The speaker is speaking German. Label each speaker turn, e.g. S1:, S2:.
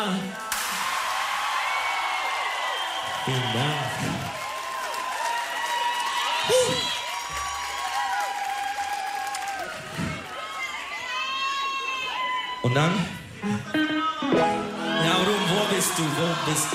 S1: Vielen Dank. Und dann? Ja, Ruhm, wo bist du? Wo bist du?